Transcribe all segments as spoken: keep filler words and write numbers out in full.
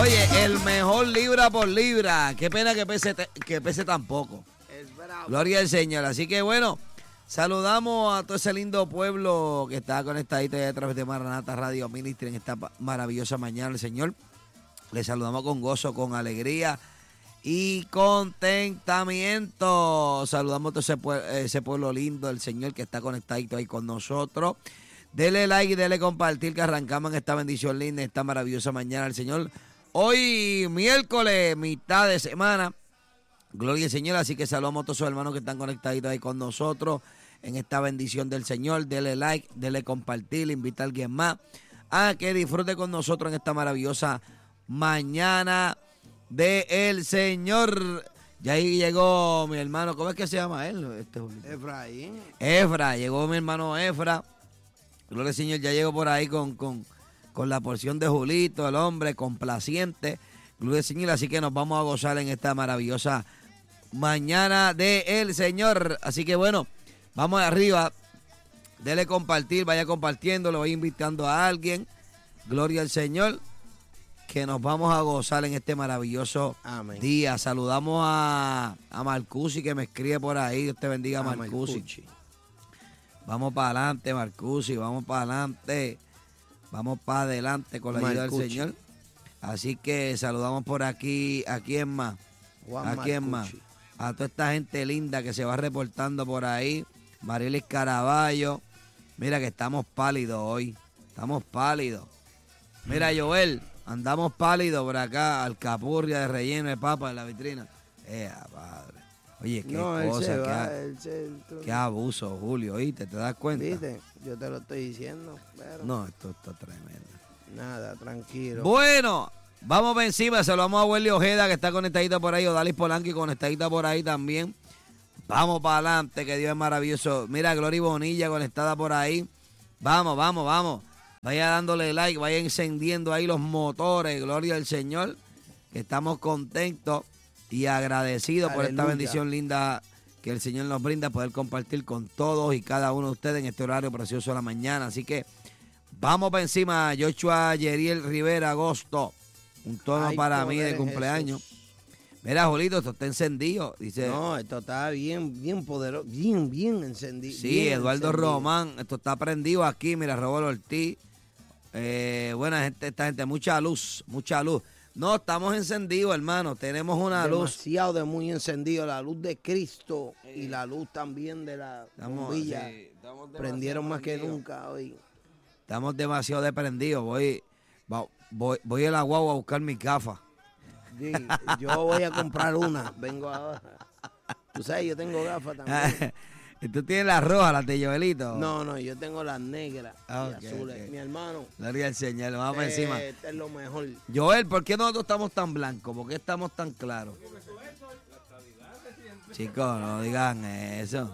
Oye, el mejor libra por libra. Qué pena que pese, que pese tan poco. Es bravo. Gloria al Señor. Así que bueno, saludamos a todo ese lindo pueblo que está conectadito a través de Maranata Radio Ministry en esta maravillosa mañana, el Señor. Les saludamos con gozo, con alegría y contentamiento. Saludamos a todo ese, pue ese pueblo lindo del Señor que está conectadito ahí con nosotros. Dele like y dele compartir que arrancamos en esta bendición linda, en esta maravillosa mañana del Señor. Hoy miércoles, mitad de semana. Gloria al Señor, así que saludamos a todos sus hermanos que están conectaditos ahí con nosotros en esta bendición del Señor. Dele like, dele compartir, invita a alguien más a que disfrute con nosotros en esta maravillosa mañana del Señor. Ya ahí llegó mi hermano, ¿cómo es que se llama él? Este Efraín. Efra, llegó mi hermano Efra. Gloria al Señor, ya llegó por ahí con, con, con la porción de Julito, el hombre complaciente. Gloria al Señor, así que nos vamos a gozar en esta maravillosa mañana del Señor. Así que bueno, vamos arriba. Dele compartir, vaya compartiendo, lo voy invitando a alguien. Gloria al Señor, que nos vamos a gozar en este maravilloso Amén. día. Saludamos a, a Marcusi que me escribe por ahí. Dios te bendiga, a Marcusi. Marcusi. Vamos para adelante, Marcusi, vamos para adelante. Vamos para adelante con la ayuda del Señor. Así que saludamos por aquí. ¿A quién más? Juan ¿A quién más? A toda esta gente linda que se va reportando por ahí. Marilis Caraballo. Mira que estamos pálidos hoy. Estamos pálidos. Mira, Joel, andamos pálidos por acá. Alcapurria de relleno de papa en la vitrina. Eh, padre. Oye, qué no, cosa, él se qué, va, a, él se, tú... qué abuso, Julio, ¿oíste? ¿Te das cuenta? ¿Viste? Yo te lo estoy diciendo, pero... No, esto está tremendo. Nada, tranquilo. Bueno, vamos por encima, se lo vamos a Welly Ojeda, que está conectadito por ahí, Odalis Polanqui conectadita por ahí también. Vamos para adelante, que Dios es maravilloso. Mira, Gloria Bonilla conectada por ahí. Vamos, vamos, vamos. Vaya dándole like, vaya encendiendo ahí los motores, gloria al Señor. Que estamos contentos y agradecidos Aleluya. Por esta bendición linda que el Señor nos brinda, poder compartir con todos y cada uno de ustedes en este horario precioso de la mañana. Así que vamos para encima, Joshua Yeriel Rivera Agosto, un tono Ay, para mí de cumpleaños. Jesús. Mira, Jolito, esto está encendido. Dice, no, esto está bien, bien poderoso, bien, bien encendido. Sí, bien Eduardo encendido. Román, esto está prendido aquí, mira, Roberto Ortiz. Eh, buena gente, esta gente, mucha luz, mucha luz. No, estamos encendidos, hermano, tenemos una Demasiado luz. Demasiado de muy encendido, la luz de Cristo sí. Y la luz también de la estamos, bombilla. Sí, prendieron más que nunca hoy. Estamos demasiado desprendidos, voy, voy, voy a la guagua a buscar mis gafas. Sí, yo voy a comprar una, vengo ahora. Tú sabes, yo tengo gafas también. ¿Y tú tienes las rojas, las de Joelito? No, no, yo tengo las negras okay, y azules. Okay. Mi hermano. Gloria al Señor, vamos para encima. Este es lo mejor. Joel, ¿por qué nosotros estamos tan blancos? ¿Por qué estamos tan claros? Chicos, no digan eso.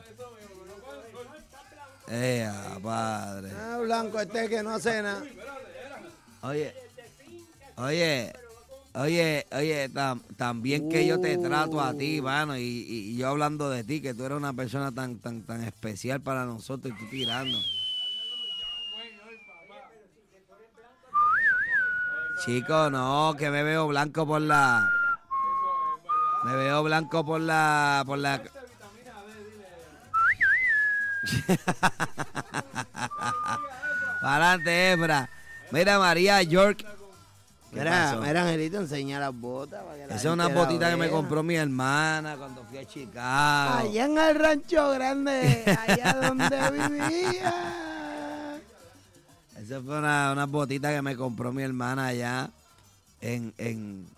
Eh, padre. Ah, blanco este que no hace nada. Oye, oye. Oye, oye, tam, también que yo te trato a ti, mano, y, y, y yo hablando de ti, que tú eres una persona tan tan tan especial para nosotros y tú tirando. Chico, no, que me veo blanco por la... Me veo blanco por la... Por la... Para adelante, Efra. Mira, María York. Mira, mira, Angelito, enseña las botas. Esa es una botita que me compró mi hermana cuando fui a Chicago. Allá en el Rancho Grande, allá donde vivía. Esa fue una, una botita que me compró mi hermana allá en... en,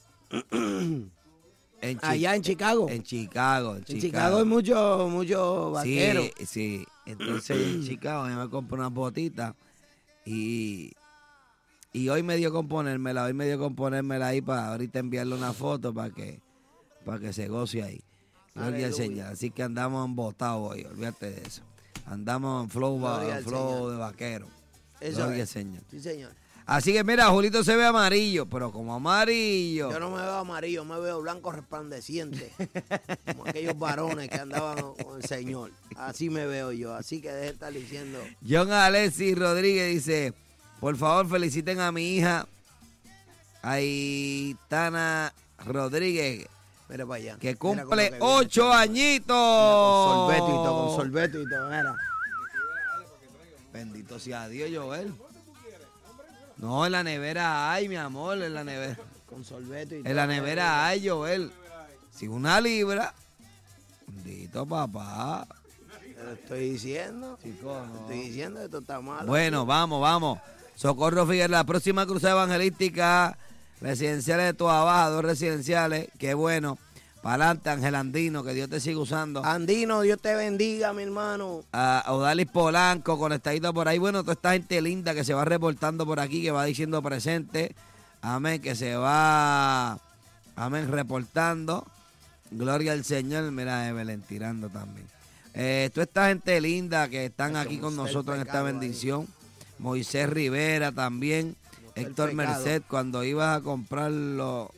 en allá en Chicago. En Chicago. En, en Chicago, Chicago hay muchos mucho vaqueros. Sí, sí. Entonces en Chicago yo me compré una botita y... Y hoy me dio con ponérmela, hoy me dio con ponérmela ahí para ahorita enviarle una foto para que, para que se goce ahí. Gloria al Señor. Así que andamos embotados hoy, olvídate de eso. Andamos en flow, va, flow de vaquero. Eso Gloria es. al Señor. Sí, señor. Así que mira, Julito se ve amarillo, pero como amarillo. Yo no me veo amarillo, me veo blanco resplandeciente. Como aquellos varones que andaban con el Señor. Así me veo yo, así que deje de estar diciendo. John Alexis Rodríguez dice... Por favor, feliciten a mi hija Aitana Rodríguez, Mira para allá. que Mira con lo cumple que viene ocho este añitos. Con sorbeto y todo, con sorbeto y todo, mira. Bendito sea Dios, Joel. No, en la nevera hay, mi amor, en la nevera. Con sorbeto y todo. En la nevera hay, Joel. Si una libra. Bendito papá. Te lo estoy diciendo. Chico, no. Estoy diciendo que esto está malo. Bueno, vamos, vamos. Socorro Figueroa, la próxima cruzada evangelística, residenciales de Toa Baja, dos residenciales, qué bueno. Para adelante, Ángel Andino, que Dios te siga usando. Andino, Dios te bendiga, mi hermano. A Odalis Polanco, conectadito por ahí. Bueno, toda esta gente linda que se va reportando por aquí, que va diciendo presente. Amén, que se va, amén, reportando. Gloria al Señor. Mira, Evelyn tirando también. Eh, toda esta gente linda que están aquí con nosotros en esta bendición. Moisés Rivera también. Héctor Merced, cuando ibas a comprarlo.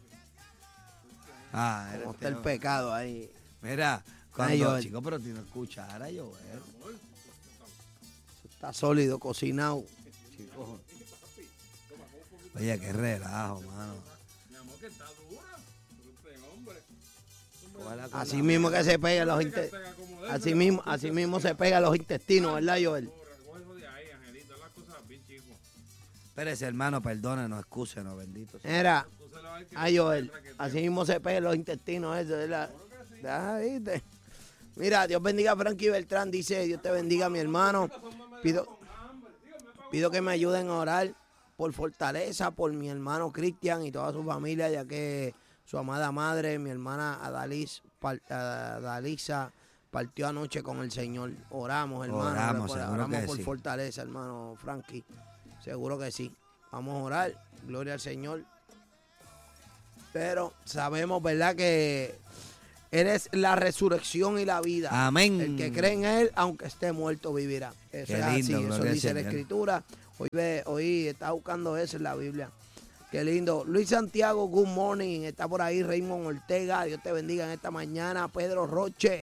Ah, ¿Cómo está el pecado ahí? Mira, cuando, Ay, Joel. chico, pero tiene cuchara, Joel. Está sólido, cocinado. Chico. Oye, qué relajo, mano. Así mismo que se pega los intestinos. Así mismo, así mismo se pega los intestinos, ¿verdad, Joel? Espérese, hermano, perdónenos, excúsenos, bendito sea. Mira, ay, Joel, así mismo se pegan los intestinos, eso, ¿verdad? Ah, ¿viste? Mira, Dios bendiga a Frankie Beltrán, dice, Dios te bendiga, mi hermano. Pido, pido que me ayuden a orar por fortaleza, por mi hermano Cristian y toda su familia, ya que su amada madre, mi hermana Adalis, Adalisa, partió anoche con el Señor. Oramos, hermano. Oramos, por, seguro oramos que por sí. fortaleza, hermano Frankie. Seguro que sí. Vamos a orar. Gloria al Señor. Pero sabemos, ¿verdad?, que eres la resurrección y la vida. Amén. El que cree en Él, aunque esté muerto, vivirá. Eso Qué es así, lindo, eso gloria al dice la Señor. Escritura. Hoy, ve, hoy está buscando eso en la Biblia. Qué lindo. Luis Santiago, good morning. Está por ahí Raymond Ortega. Dios te bendiga en esta mañana. Pedro Roche.